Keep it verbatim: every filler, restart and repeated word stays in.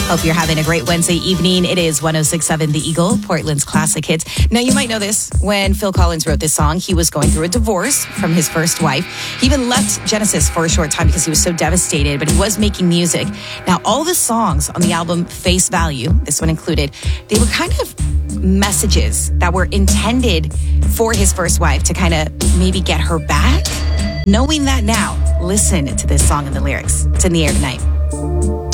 Hope you're having a great Wednesday evening. It is one oh six point seven The Eagle, Portland's classic hits. Now, you might know this. When Phil Collins wrote this song, he was going through a divorce from his first wife. He even left Genesis for a short time because he was so devastated, but he was making music. Now, all the songs on the album Face Value, this one included, they were kind of messages that were intended for his first wife to kind of maybe get her back. Knowing that now, listen to this song and the lyrics. It's in the air tonight.